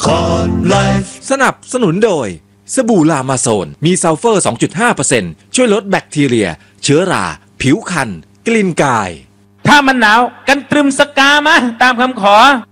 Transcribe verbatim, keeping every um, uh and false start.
คอนไลฟ์สนับสนุนโดยสบู่ลามาโซนมีซัลเฟอร์ สองจุดห้าเปอร์เซ็นต์ ช่วยลดแบคทีเรียเชื้อราผิวคันกลิ่นกายถ้ามันหนาวกันตรึมสกามาตามคำขอ